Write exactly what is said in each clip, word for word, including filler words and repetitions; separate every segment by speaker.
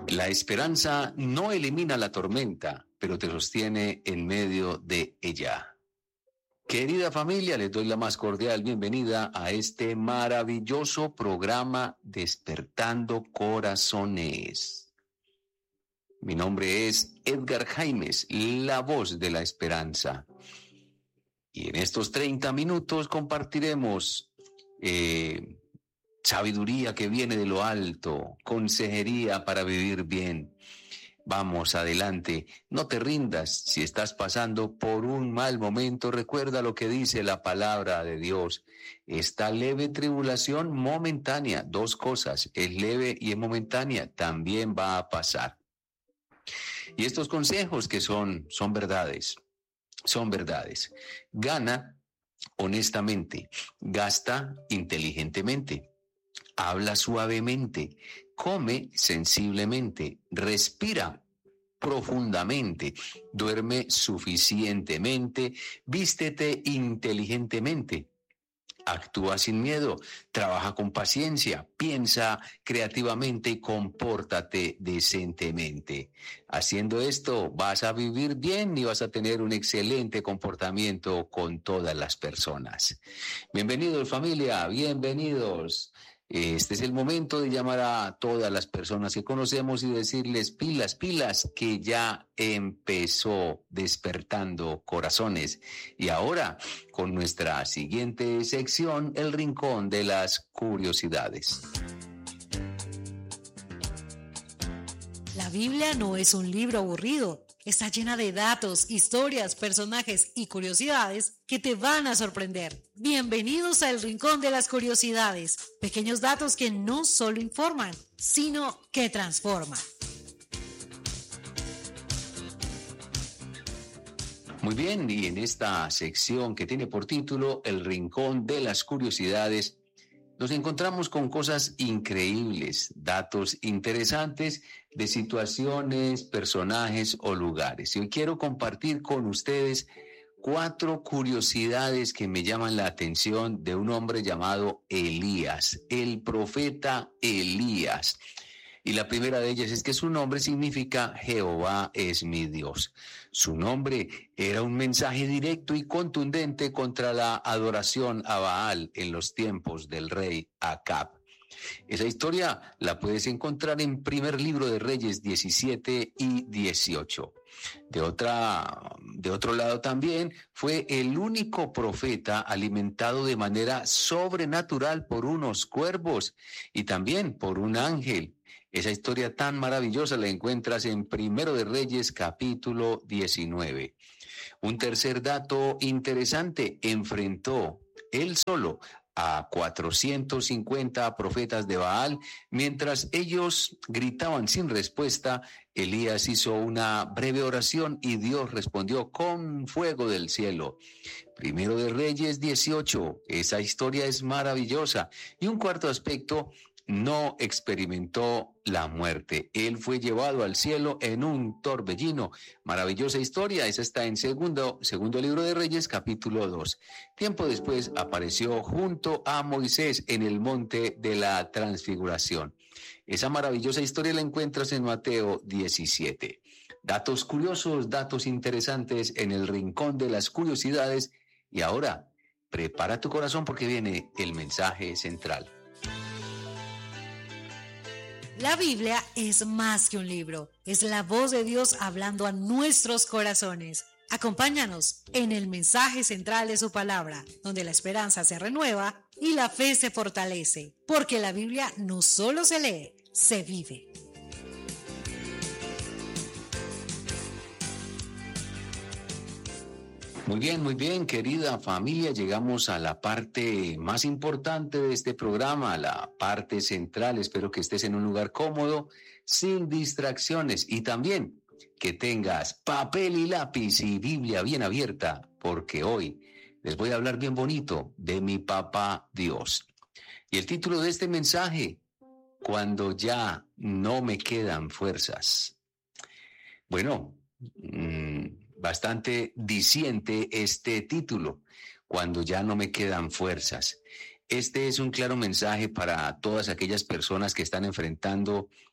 Speaker 1: La esperanza no elimina la tormenta, pero te sostiene en medio de ella. Querida familia, les doy la más cordial bienvenida a este maravilloso programa Despertando Corazones. Mi nombre es Edgar Jaimes, la voz de la esperanza. Y en estos treinta minutos compartiremos eh, sabiduría que viene de lo alto, consejería para vivir bien. Vamos adelante, no te rindas. Si estás pasando por un mal momento, recuerda lo que dice la palabra de Dios. Esta leve tribulación momentánea, dos cosas, es leve y es momentánea, también va a pasar. Y estos consejos que son, son verdades, son verdades. Gana honestamente, gasta inteligentemente, habla suavemente, come sensiblemente, respira profundamente, duerme suficientemente, vístete inteligentemente. Actúa sin miedo, trabaja con paciencia, piensa creativamente y compórtate decentemente. Haciendo esto vas a vivir bien y vas a tener un excelente comportamiento con todas las personas. Bienvenidos familia, bienvenidos. Este es el momento de llamar a todas las personas que conocemos y decirles pilas, pilas, que ya empezó Despertando Corazones. Y ahora, con nuestra siguiente sección, el Rincón de las Curiosidades.
Speaker 2: La Biblia no es un libro aburrido. Está llena de datos, historias, personajes y curiosidades que te van a sorprender. Bienvenidos al Rincón de las Curiosidades. Pequeños datos que no solo informan, sino que transforman.
Speaker 1: Muy bien, y en esta sección que tiene por título El Rincón de las Curiosidades, nos encontramos con cosas increíbles, datos interesantes de situaciones, personajes o lugares. Y hoy quiero compartir con ustedes cuatro curiosidades que me llaman la atención de un hombre llamado Elías, el profeta Elías. Y la primera de ellas es que su nombre significa Jehová es mi Dios. Su nombre era un mensaje directo y contundente contra la adoración a Baal en los tiempos del rey Acab. Esa historia la puedes encontrar en Primer Libro de Reyes diecisiete y dieciocho. De otra, de otro lado también fue el único profeta alimentado de manera sobrenatural por unos cuervos y también por un ángel. Esa historia tan maravillosa la encuentras en Primero de Reyes, capítulo diecinueve. Un tercer dato interesante, enfrentó él solo a cuatrocientos cincuenta profetas de Baal. Mientras ellos gritaban sin respuesta, Elías hizo una breve oración y Dios respondió con fuego del cielo. Primero de Reyes dieciocho, esa historia es maravillosa. Y un cuarto aspecto, no experimentó la muerte. Él fue llevado al cielo en un torbellino. Maravillosa historia, esa está en segundo, segundo libro de Reyes, capítulo dos. Tiempo después apareció junto a Moisés en el monte de la transfiguración. Esa maravillosa historia la encuentras en Mateo diecisiete. Datos curiosos, datos interesantes en el Rincón de las Curiosidades. Y ahora, prepara tu corazón porque viene el mensaje central.
Speaker 2: La Biblia es más que un libro, es la voz de Dios hablando a nuestros corazones. Acompáñanos en el mensaje central de su palabra, donde la esperanza se renueva y la fe se fortalece, porque la Biblia no solo se lee, se vive.
Speaker 1: Muy bien, muy bien, querida familia, llegamos a la parte más importante de este programa, la parte central. Espero que estés en un lugar cómodo, sin distracciones y también que tengas papel y lápiz y Biblia bien abierta, porque hoy les voy a hablar bien bonito de mi papá Dios. Y el título de este mensaje, Cuando ya no me quedan fuerzas. Bueno, mmm, bastante diciente este título, Cuando ya no me quedan fuerzas. Este es un claro mensaje para todas aquellas personas que están enfrentando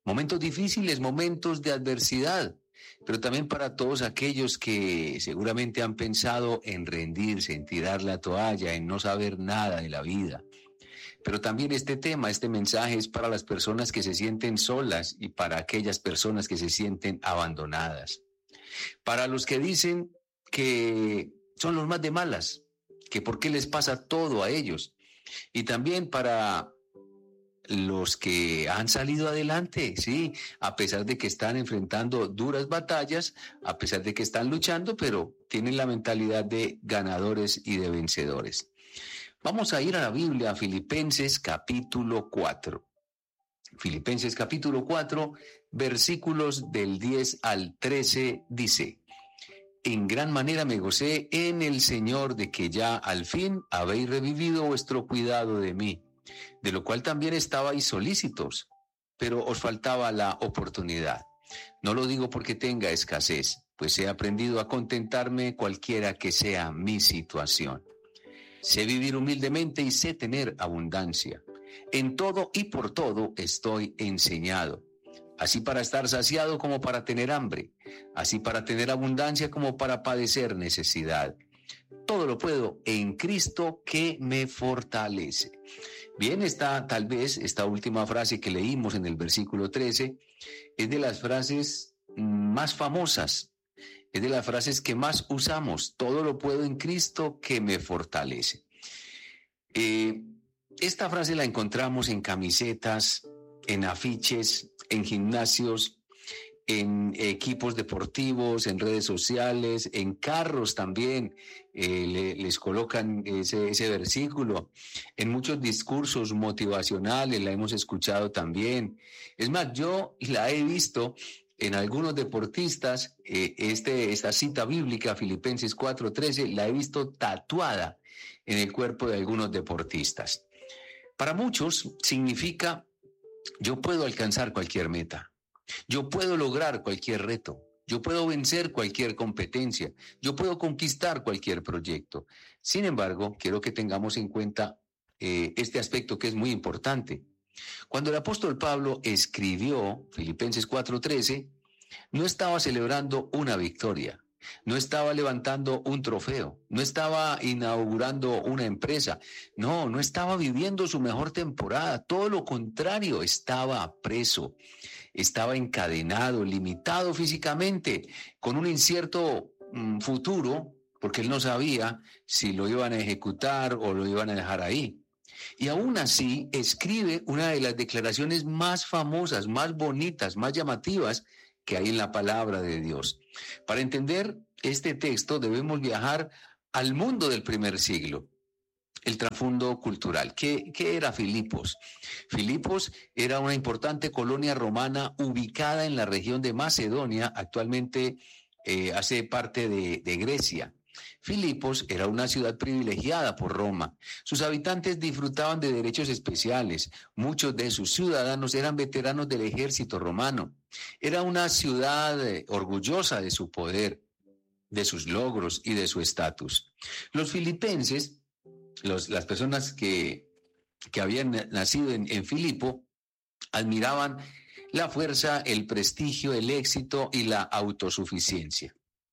Speaker 1: Momentos difíciles, momentos de adversidad, pero también para todos aquellos que seguramente han pensado en rendirse, en tirar la toalla, en no saber nada de la vida. Pero también este tema, este mensaje es para las personas que se sienten solas y para aquellas personas que se sienten abandonadas. Para los que dicen que son los más de malas, que por qué les pasa todo a ellos. Y también para los que han salido adelante, sí, a pesar de que están enfrentando duras batallas, a pesar de que están luchando, pero tienen la mentalidad de ganadores y de vencedores. Vamos a ir a la Biblia, a Filipenses capítulo cuatro. Filipenses capítulo cuatro, versículos del diez al trece, dice: En gran manera me gocé en el Señor de que ya al fin habéis revivido vuestro cuidado de mí, de lo cual también estabais solícitos, pero os faltaba la oportunidad. No lo digo porque tenga escasez, pues he aprendido a contentarme cualquiera que sea mi situación. Sé vivir humildemente y sé tener abundancia. En todo y por todo estoy enseñado, así para estar saciado como para tener hambre, así para tener abundancia como para padecer necesidad. Todo lo puedo en Cristo que me fortalece. Bien, está tal vez esta última frase que leímos en el versículo trece, es de las frases más famosas, es de las frases que más usamos. Todo lo puedo en Cristo que me fortalece. Eh, esta frase la encontramos en camisetas, en afiches, en gimnasios, en equipos deportivos, en redes sociales, en carros también, eh, le, les colocan ese, ese versículo. En muchos discursos motivacionales la hemos escuchado también. Es más, yo la he visto en algunos deportistas, eh, este, esta cita bíblica, Filipenses cuatro trece, la he visto tatuada en el cuerpo de algunos deportistas. Para muchos significa: yo puedo alcanzar cualquier meta, yo puedo lograr cualquier reto, yo puedo vencer cualquier competencia, yo puedo conquistar cualquier proyecto. Sin embargo, quiero que tengamos en cuenta eh, este aspecto que es muy importante. Cuando el apóstol Pablo escribió Filipenses cuatro trece, no estaba celebrando una victoria, no estaba levantando un trofeo, no estaba inaugurando una empresa, no, no estaba viviendo su mejor temporada, todo lo contrario, estaba preso, estaba encadenado, limitado físicamente, con un incierto mm, futuro, porque él no sabía si lo iban a ejecutar o lo iban a dejar ahí. Y aún así escribe una de las declaraciones más famosas, más bonitas, más llamativas que hay en la palabra de Dios. Para entender este texto debemos viajar al mundo del primer siglo, el trasfondo cultural. ¿Qué, qué era Filipos? Filipos era una importante colonia romana ubicada en la región de Macedonia, actualmente eh, hace parte de, de Grecia. Filipos era una ciudad privilegiada por Roma. Sus habitantes disfrutaban de derechos especiales. Muchos de sus ciudadanos eran veteranos del ejército romano. Era una ciudad orgullosa de su poder, de sus logros y de su estatus. Los filipenses, los, las personas que, que habían nacido en, en Filipo, admiraban la fuerza, el prestigio, el éxito y la autosuficiencia.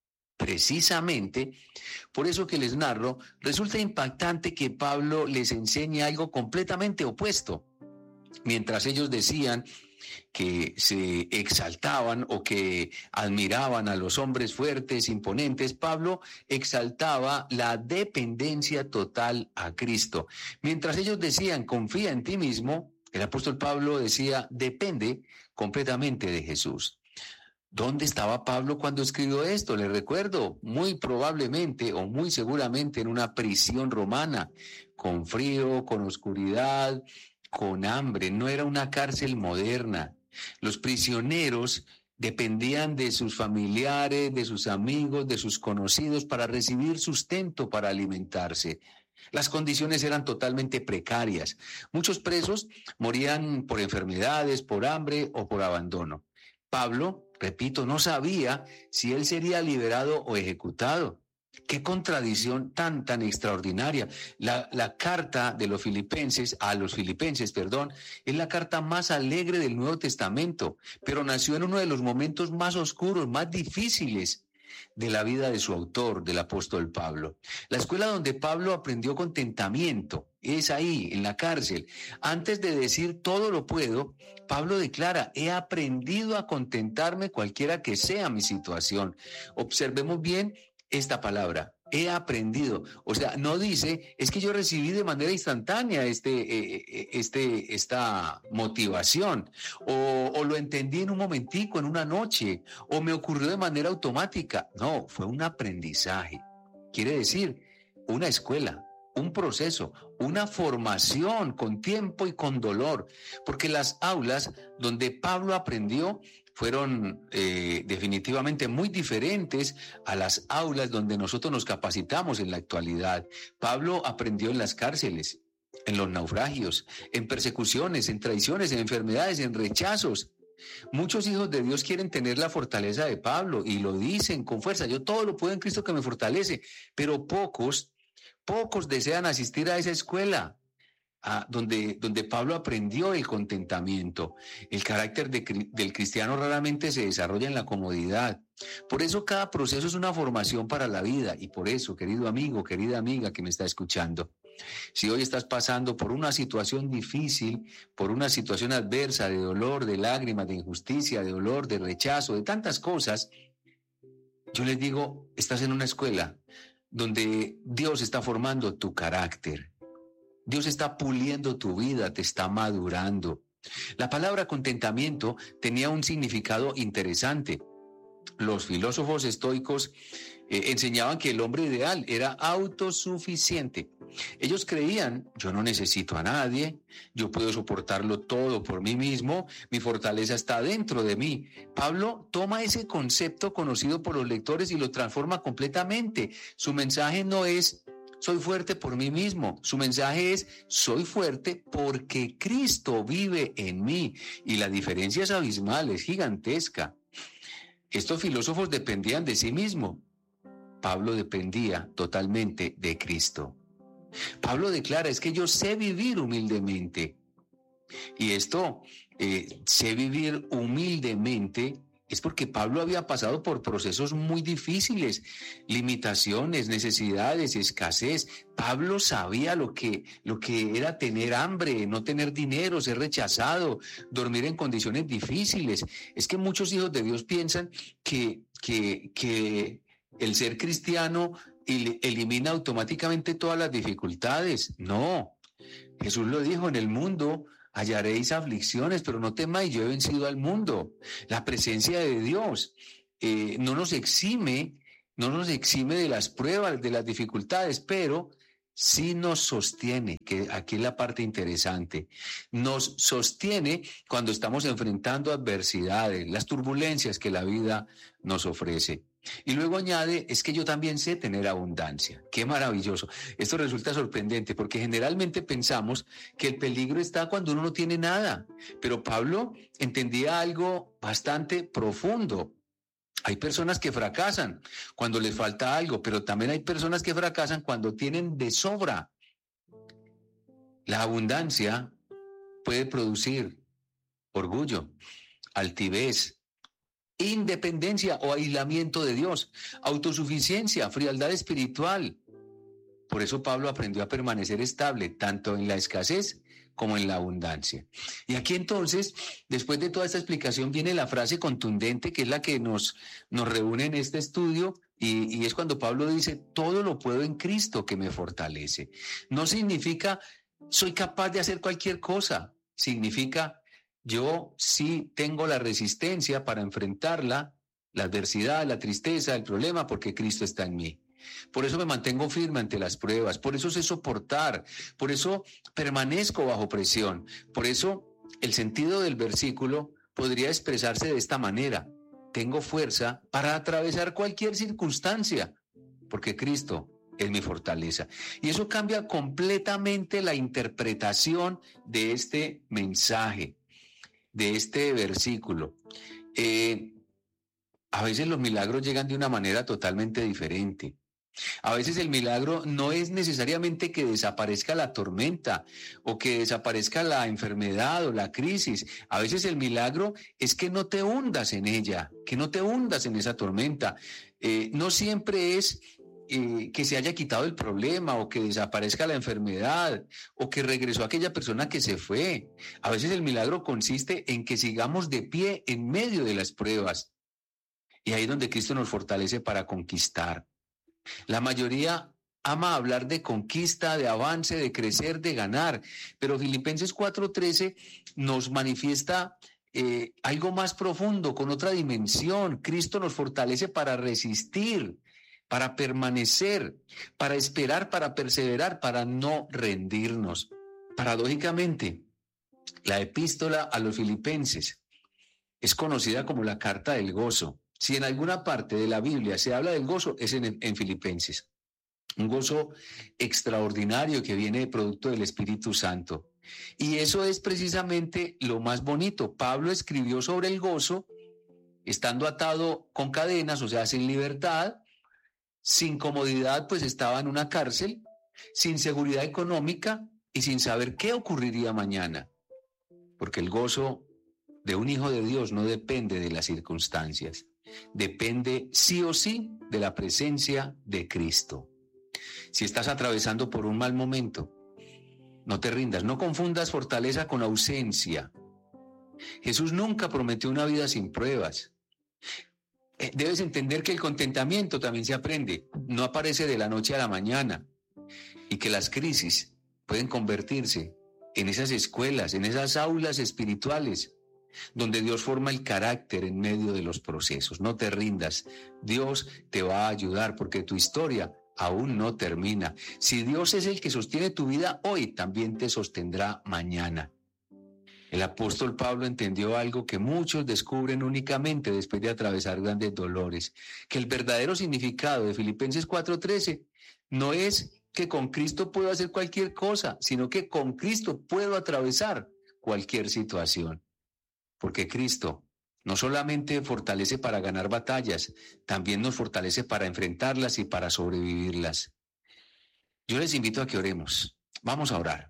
Speaker 1: Precisamente por eso que les narro, resulta impactante que Pablo les enseñe algo completamente opuesto. Mientras ellos decían que se exaltaban o que admiraban a los hombres fuertes, imponentes, Pablo exaltaba la dependencia total a Cristo. Mientras ellos decían, confía en ti mismo, el apóstol Pablo decía, depende completamente de Jesús. ¿Dónde estaba Pablo cuando escribió esto? Le recuerdo, muy probablemente o muy seguramente en una prisión romana, con frío, con oscuridad, con hambre. No era una cárcel moderna. Los prisioneros dependían de sus familiares, de sus amigos, de sus conocidos para recibir sustento, para alimentarse. Las condiciones eran totalmente precarias. Muchos presos morían por enfermedades, por hambre o por abandono. Pablo, repito, no sabía si él sería liberado o ejecutado. Qué contradicción tan, tan extraordinaria. La, la carta de los filipenses, a los filipenses, perdón, es la carta más alegre del Nuevo Testamento, pero nació en uno de los momentos más oscuros, más difíciles de la vida de su autor, del apóstol Pablo. La escuela donde Pablo aprendió contentamiento es ahí, en la cárcel. Antes de decir todo lo puedo, Pablo declara, he aprendido a contentarme cualquiera que sea mi situación. Observemos bien esta palabra, he aprendido. O sea, no dice, es que yo recibí de manera instantánea este, eh, este, esta motivación, o, o lo entendí en un momentico, en una noche, o me ocurrió de manera automática. No, fue un aprendizaje. Quiere decir, una escuela, un proceso, una formación con tiempo y con dolor, porque las aulas donde Pablo aprendió fueron eh, definitivamente muy diferentes a las aulas donde nosotros nos capacitamos en la actualidad. Pablo aprendió en las cárceles, en los naufragios, en persecuciones, en traiciones, en enfermedades, en rechazos. Muchos hijos de Dios quieren tener la fortaleza de Pablo y lo dicen con fuerza, yo todo lo puedo en Cristo que me fortalece, pero pocos, pocos desean asistir a esa escuela. Ah, donde, donde Pablo aprendió el contentamiento. El carácter de, del cristiano raramente se desarrolla en la comodidad. Por eso cada proceso es una formación para la vida. Y por eso, querido amigo, querida amiga que me está escuchando, si hoy estás pasando por una situación difícil, por una situación adversa de dolor, de lágrimas, de injusticia, de dolor, de rechazo, de tantas cosas, yo les digo, estás en una escuela donde Dios está formando tu carácter. Dios está puliendo tu vida, te está madurando. La palabra contentamiento tenía un significado interesante. Los filósofos estoicos eh, enseñaban que el hombre ideal era autosuficiente. Ellos creían, yo no necesito a nadie, yo puedo soportarlo todo por mí mismo, mi fortaleza está dentro de mí. Pablo toma ese concepto conocido por los lectores y lo transforma completamente. Su mensaje no es soy fuerte por mí mismo. Su mensaje es, soy fuerte porque Cristo vive en mí. Y la diferencia es abismal, es gigantesca. Estos filósofos dependían de sí mismos. Pablo dependía totalmente de Cristo. Pablo declara, es que yo sé vivir humildemente. Y esto, eh, sé vivir humildemente, es porque Pablo había pasado por procesos muy difíciles, limitaciones, necesidades, escasez. Pablo sabía lo que, lo que era tener hambre, no tener dinero, ser rechazado, dormir en condiciones difíciles. Es que muchos hijos de Dios piensan que, que, que el ser cristiano elimina automáticamente todas las dificultades. No, Jesús lo dijo, en el mundo hallaréis aflicciones, pero no temáis, yo he vencido al mundo. La presencia de Dios eh, no nos exime, no nos exime de las pruebas, de las dificultades, pero sí nos sostiene, que aquí es la parte interesante. Nos sostiene cuando estamos enfrentando adversidades, las turbulencias que la vida nos ofrece. Y luego añade, es que yo también sé tener abundancia. ¡Qué maravilloso! Esto resulta sorprendente porque generalmente pensamos que el peligro está cuando uno no tiene nada. Pero Pablo entendía algo bastante profundo. Hay personas que fracasan cuando les falta algo, pero también hay personas que fracasan cuando tienen de sobra. La abundancia puede producir orgullo, altivez, independencia o aislamiento de Dios, autosuficiencia, frialdad espiritual. Por eso Pablo aprendió a permanecer estable tanto en la escasez como en la abundancia. Y aquí entonces, después de toda esta explicación, viene la frase contundente que es la que nos, nos reúne en este estudio y, y es cuando Pablo dice, todo lo puedo en Cristo que me fortalece. No significa soy capaz de hacer cualquier cosa, significa yo sí tengo la resistencia para enfrentarla, la adversidad, la tristeza, el problema, porque Cristo está en mí. Por eso me mantengo firme ante las pruebas, por eso sé soportar, por eso permanezco bajo presión. Por eso el sentido del versículo podría expresarse de esta manera. Tengo fuerza para atravesar cualquier circunstancia, porque Cristo es mi fortaleza. Y eso cambia completamente la interpretación de este mensaje, de este versículo. Eh, a veces los milagros llegan de una manera totalmente diferente. A veces el milagro no es necesariamente que desaparezca la tormenta o que desaparezca la enfermedad o la crisis. A veces el milagro es que no te hundas en ella, que no te hundas en esa tormenta. Eh, no siempre es eh, que se haya quitado el problema o que desaparezca la enfermedad o que regresó aquella persona que se fue. A veces el milagro consiste en que sigamos de pie en medio de las pruebas. Y ahí es donde Cristo nos fortalece para conquistar. La mayoría ama hablar de conquista, de avance, de crecer, de ganar, pero Filipenses cuatro trece nos manifiesta eh, algo más profundo, con otra dimensión. Cristo nos fortalece para resistir, para permanecer, para esperar, para perseverar, para no rendirnos. Paradójicamente, la epístola a los Filipenses es conocida como la carta del gozo. Si en alguna parte de la Biblia se habla del gozo, es en, en Filipenses. Un gozo extraordinario que viene de producto del Espíritu Santo. Y eso es precisamente lo más bonito. Pablo escribió sobre el gozo, estando atado con cadenas, o sea, sin libertad, sin comodidad, pues estaba en una cárcel, sin seguridad económica y sin saber qué ocurriría mañana. Porque el gozo de un hijo de Dios no depende de las circunstancias. Depende sí o sí de la presencia de Cristo. Si estás atravesando por un mal momento, no te rindas, no confundas fortaleza con ausencia. Jesús nunca prometió una vida sin pruebas. Debes entender que el contentamiento también se aprende, no aparece de la noche a la mañana, y que las crisis pueden convertirse en esas escuelas, en esas aulas espirituales, donde Dios forma el carácter en medio de los procesos. No te rindas, Dios te va a ayudar porque tu historia aún no termina. Si Dios es el que sostiene tu vida hoy, también te sostendrá mañana. El apóstol Pablo entendió algo que muchos descubren únicamente después de atravesar grandes dolores, que el verdadero significado de Filipenses cuatro trece no es que con Cristo puedo hacer cualquier cosa, sino que con Cristo puedo atravesar cualquier situación. Porque Cristo no solamente fortalece para ganar batallas, también nos fortalece para enfrentarlas y para sobrevivirlas. Yo les invito a que oremos. Vamos a orar.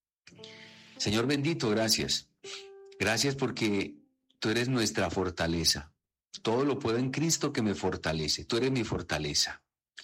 Speaker 1: Señor bendito, gracias. Gracias porque tú eres nuestra fortaleza. Todo lo puedo en Cristo que me fortalece. Tú eres mi fortaleza.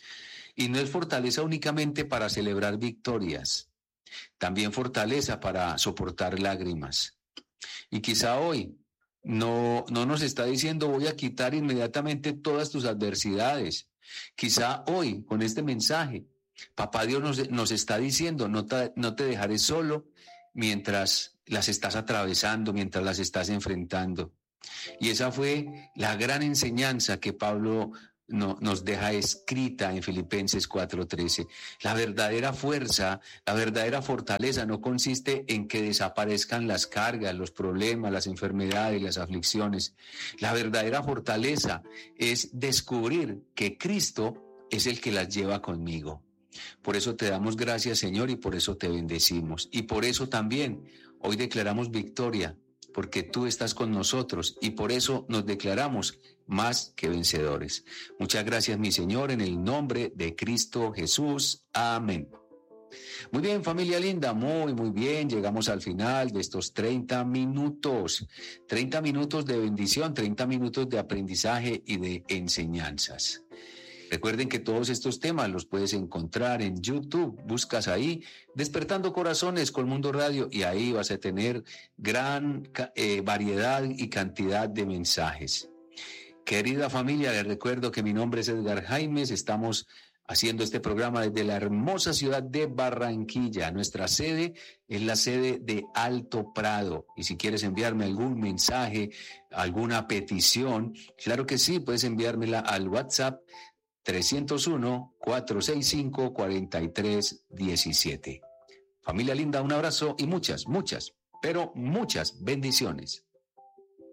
Speaker 1: Y no es fortaleza únicamente para celebrar victorias, también fortaleza para soportar lágrimas. Y quizá hoy no, no nos está diciendo voy a quitar inmediatamente todas tus adversidades. Quizá hoy con este mensaje, Papá Dios nos, nos está diciendo no te, no te dejaré solo mientras las estás atravesando, mientras las estás enfrentando. Y esa fue la gran enseñanza que Pablo No, nos deja escrita en Filipenses cuatro trece. La verdadera fuerza, la verdadera fortaleza no consiste en que desaparezcan las cargas, los problemas, las enfermedades, las aflicciones. La verdadera fortaleza es descubrir que Cristo es el que las lleva conmigo. Por eso te damos gracias, Señor, y por eso te bendecimos. Y por eso también hoy declaramos victoria, porque tú estás con nosotros y por eso nos declaramos más que vencedores. Muchas gracias, mi Señor, en el nombre de Cristo Jesús. Amén. Muy bien, familia linda, muy, muy bien. Llegamos al final de estos treinta minutos. treinta minutos de bendición, treinta minutos de aprendizaje y de enseñanzas. Recuerden que todos estos temas los puedes encontrar en YouTube. Buscas ahí Despertando Corazones con Mundo Radio y ahí vas a tener gran eh, variedad y cantidad de mensajes. Querida familia, les recuerdo que mi nombre es Edgar Jaimes. Estamos haciendo este programa desde la hermosa ciudad de Barranquilla. Nuestra sede es la sede de Alto Prado. Y si quieres enviarme algún mensaje, alguna petición, claro que sí, puedes enviármela al WhatsApp trescientos uno, cuatrocientos sesenta y cinco, cuarenta y tres diecisiete. Familia linda, un abrazo y muchas, muchas, pero muchas bendiciones.